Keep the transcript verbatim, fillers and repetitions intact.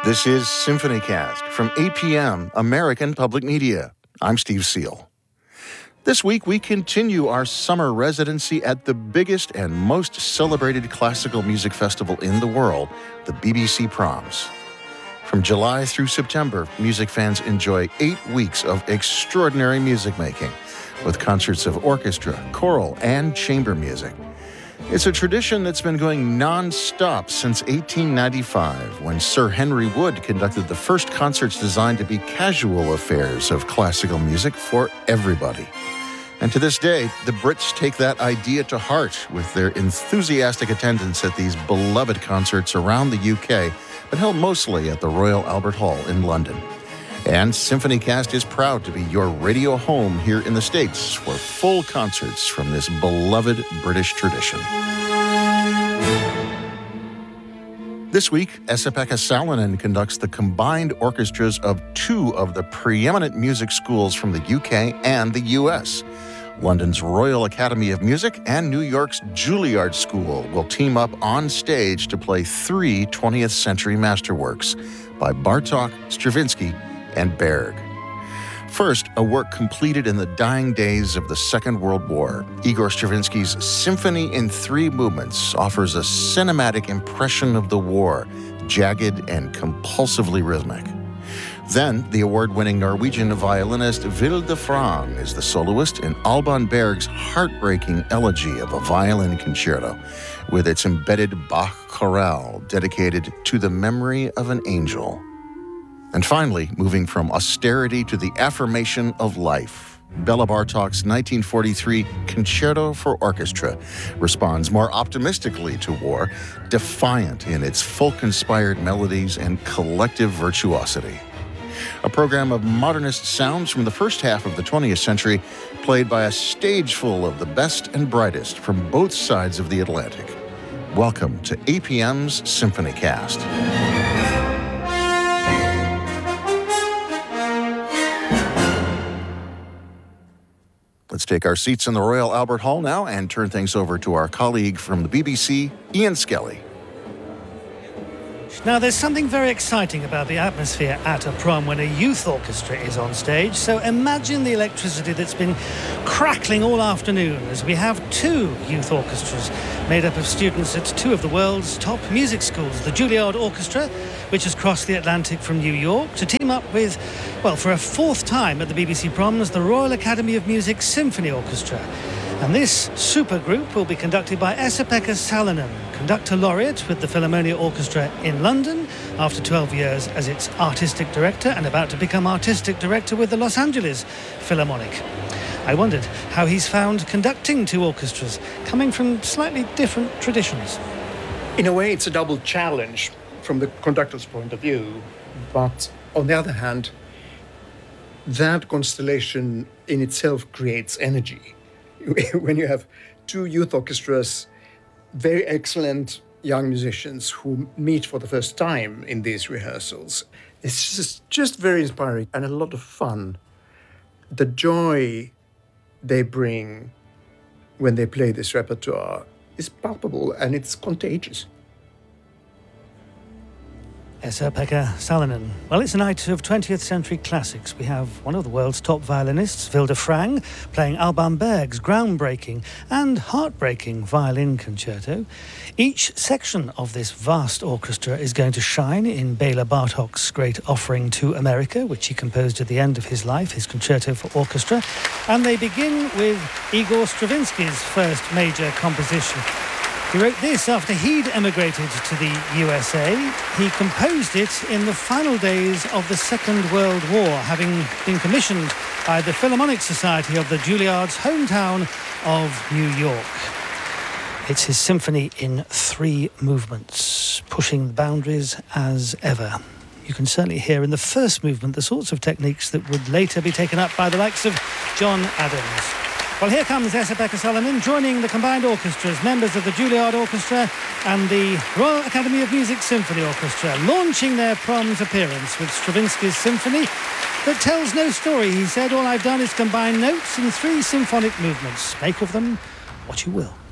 This is SymphonyCast from A P M, American Public Media. I'm Steve Seal. This week, we continue our summer residency at the biggest and most celebrated classical music festival in the world, the B B C Proms. From July through September, music fans enjoy eight weeks of extraordinary music making, with concerts of orchestra, choral, and chamber music. It's a tradition that's been going non-stop since eighteen ninety-five, when Sir Henry Wood conducted the first concerts designed to be casual affairs of classical music for everybody. And to this day, the Brits take that idea to heart with their enthusiastic attendance at these beloved concerts around the U K, but held mostly at the Royal Albert Hall in London. And SymphonyCast is proud to be your radio home here in the States for full concerts from this beloved British tradition. This week, Esa-Pekka Salonen conducts the combined orchestras of two of the preeminent music schools from the U K and the U S. London's Royal Academy of Music and New York's Juilliard School will team up on stage to play three twentieth century masterworks by Bartók, Stravinsky, and Berg. First, a work completed in the dying days of the Second World War, Igor Stravinsky's Symphony in Three Movements offers a cinematic impression of the war, jagged and compulsively rhythmic. Then, the award-winning Norwegian violinist Vilde Frang is the soloist in Alban Berg's heartbreaking elegy of a violin concerto, with its embedded Bach chorale dedicated to the memory of an angel. And finally, moving from austerity to the affirmation of life, Bela Bartók's nineteen forty-three Concerto for Orchestra responds more optimistically to war, defiant in its folk-inspired melodies and collective virtuosity. A program of modernist sounds from the first half of the twentieth century, played by a stage full of the best and brightest from both sides of the Atlantic. Welcome to A P M's SymphonyCast. Let's take our seats in the Royal Albert Hall now and turn things over to our colleague from the B B C, Ian Skelly. Now, there's something very exciting about the atmosphere at a prom when a youth orchestra is on stage. So imagine the electricity that's been crackling all afternoon as we have two youth orchestras made up of students at two of the world's top music schools. The Juilliard Orchestra, which has crossed the Atlantic from New York, to team up with, well, for a fourth time at the B B C Proms, the Royal Academy of Music Symphony Orchestra. And this supergroup will be conducted by Esa-Pekka Salonen, conductor laureate with the Philharmonia Orchestra in London after twelve years as its artistic director and about to become artistic director with the Los Angeles Philharmonic. I wondered how he's found conducting two orchestras coming from slightly different traditions. In a way, it's a double challenge from the conductor's point of view, but on the other hand, that constellation in itself creates energy. When you have two youth orchestras, very excellent young musicians who meet for the first time in these rehearsals, it's just, just very inspiring and a lot of fun. The joy they bring when they play this repertoire is palpable and it's contagious. Esa-Pekka Salonen. Well, it's a night of twentieth century classics. We have one of the world's top violinists, Vilde Frang, playing Alban Berg's groundbreaking and heartbreaking violin concerto. Each section of this vast orchestra is going to shine in Bela Bartók's great offering to America, which he composed at the end of his life, his concerto for orchestra. And they begin with Igor Stravinsky's first major composition. He wrote this after he'd emigrated to the U S A. He composed it in the final days of the Second World War, having been commissioned by the Philharmonic Society of the Juilliard's hometown of New York. It's his symphony in three movements, pushing the boundaries as ever. You can certainly hear in the first movement the sorts of techniques that would later be taken up by the likes of John Adams. Well, here comes Esa-Pekka Salonen joining the combined orchestras, members of the Juilliard Orchestra and the Royal Academy of Music Symphony Orchestra, launching their Proms appearance with Stravinsky's symphony that tells no story. He said, "All I've done is combine notes in three symphonic movements. Make of them what you will."